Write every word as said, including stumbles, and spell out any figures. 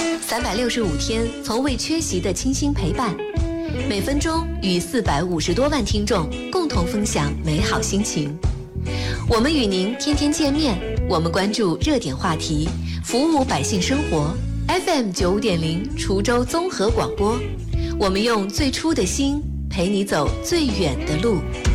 三百六十五天，从未缺席的倾心陪伴，每分钟与四百五十多万听众共同分享美好心情。我们与您天天见面，我们关注热点话题，服务百姓生活。F M 九五点零，滁州综合广播。我们用最初的心陪你走最远的路。